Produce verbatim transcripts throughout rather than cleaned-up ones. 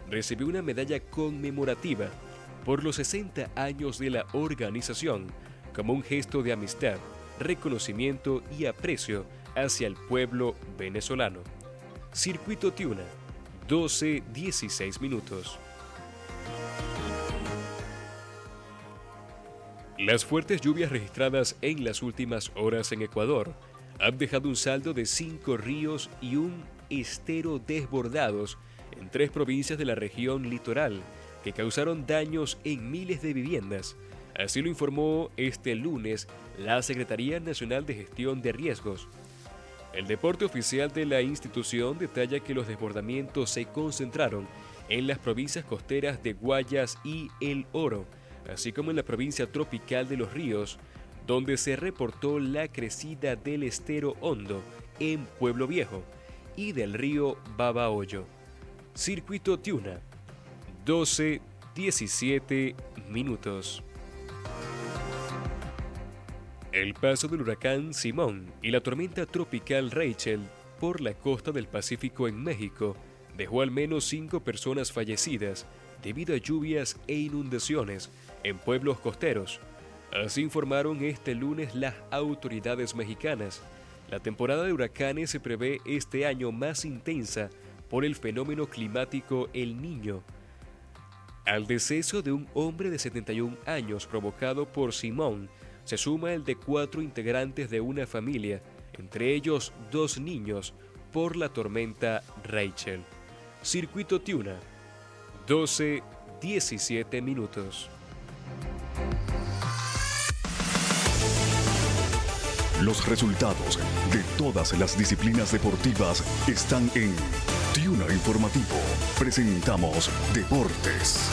recibió una medalla conmemorativa por los sesenta años de la organización como un gesto de amistad, reconocimiento y aprecio hacia el pueblo venezolano. Circuito Tiuna, doce dieciséis minutos. Las fuertes lluvias registradas en las últimas horas en Ecuador han dejado un saldo de cinco ríos y un estero desbordados en tres provincias de la región litoral, que causaron daños en miles de viviendas. Así lo informó este lunes la Secretaría Nacional de Gestión de Riesgos. El deporte oficial de la institución detalla que los desbordamientos se concentraron en las provincias costeras de Guayas y El Oro, así como en la provincia tropical de Los Ríos, donde se reportó la crecida del estero Hondo en Pueblo Viejo y del río Babahoyo. Circuito Tiuna, doce diecisiete minutos. El paso del huracán Simón y la tormenta tropical Rachel por la costa del Pacífico en México dejó al menos cinco personas fallecidas debido a lluvias e inundaciones en pueblos costeros. Así informaron este lunes las autoridades mexicanas. La temporada de huracanes se prevé este año más intensa por el fenómeno climático El Niño. Al deceso de un hombre de setenta y un años provocado por Simón, se suma el de cuatro integrantes de una familia, entre ellos dos niños, por la tormenta Rachel. Circuito Tiuna, doce diecisiete minutos. Los resultados de todas las disciplinas deportivas están en Tiuna Informativo. Presentamos Deportes.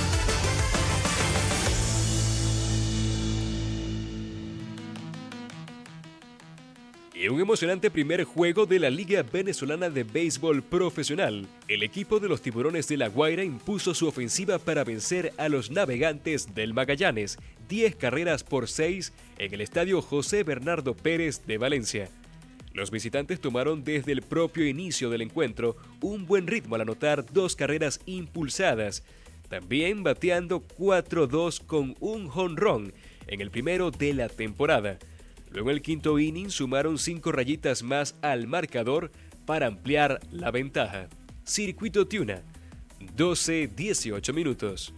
Y un emocionante primer juego de la Liga Venezolana de Béisbol Profesional. El equipo de los Tiburones de La Guaira impuso su ofensiva para vencer a los Navegantes del Magallanes, diez carreras por seis en el estadio José Bernardo Pérez de Valencia. Los visitantes tomaron desde el propio inicio del encuentro un buen ritmo al anotar dos carreras impulsadas, también bateando cuatro dos con un jonrón en el primero de la temporada. Luego en el quinto inning sumaron cinco rayitas más al marcador para ampliar la ventaja. Circuito Tiuna, doce dieciocho minutos.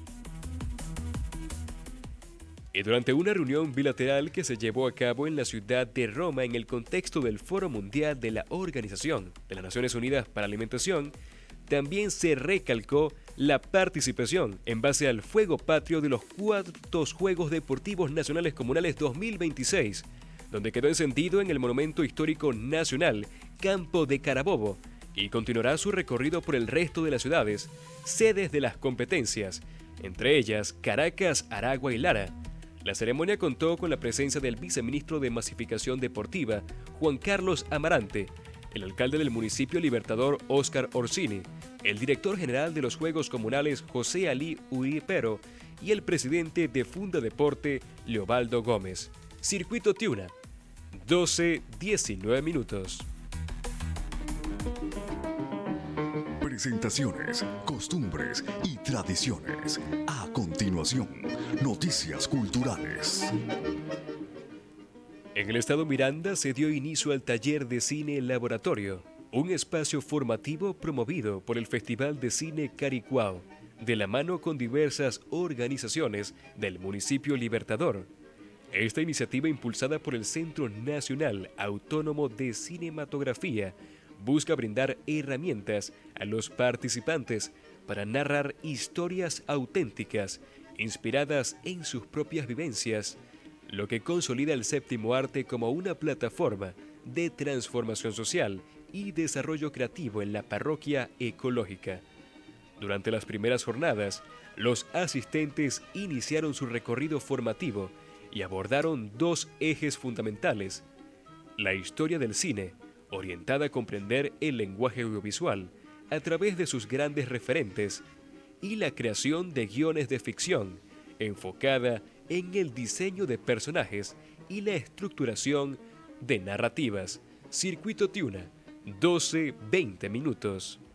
Y durante una reunión bilateral que se llevó a cabo en la ciudad de Roma en el contexto del Foro Mundial de la Organización de las Naciones Unidas para la Alimentación, también se recalcó la participación en base al fuego patrio de los cuartos Juegos Deportivos Nacionales Comunales dos mil veintiséis, donde quedó encendido en el Monumento Histórico Nacional Campo de Carabobo y continuará su recorrido por el resto de las ciudades, sedes de las competencias, entre ellas Caracas, Aragua y Lara. La ceremonia contó con la presencia del viceministro de Masificación Deportiva, Juan Carlos Amarante, el alcalde del municipio Libertador, Óscar Orsini, el director general de los Juegos Comunales, José Alí Uripero, y el presidente de Funda Deporte, Leobaldo Gómez. Circuito Tiuna, doce diecinueve minutos. Presentaciones, costumbres y tradiciones. A continuación, noticias culturales. En el estado Miranda se dio inicio al taller de cine Laboratorio, un espacio formativo promovido por el Festival de Cine Caricuao, de la mano con diversas organizaciones del municipio Libertador. Esta iniciativa, impulsada por el Centro Nacional Autónomo de Cinematografía, busca brindar herramientas a los participantes para narrar historias auténticas, inspiradas en sus propias vivencias, lo que consolida el séptimo arte como una plataforma de transformación social y desarrollo creativo en la parroquia ecológica. Durante las primeras jornadas, los asistentes iniciaron su recorrido formativo y abordaron dos ejes fundamentales: la historia del cine, orientada a comprender el lenguaje audiovisual a través de sus grandes referentes, y la creación de guiones de ficción, enfocada en el diseño de personajes y la estructuración de narrativas. Circuito Tiuna, doce veinte minutos.